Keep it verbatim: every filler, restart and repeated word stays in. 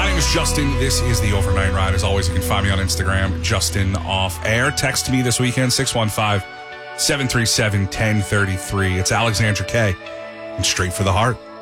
My name is Justin. This is the Overnight Ride. As always, you can find me on Instagram, Justin Off Air. Text me this weekend, six one five, seven three seven, one zero three three. It's Alexandra K. And Straight for the Heart.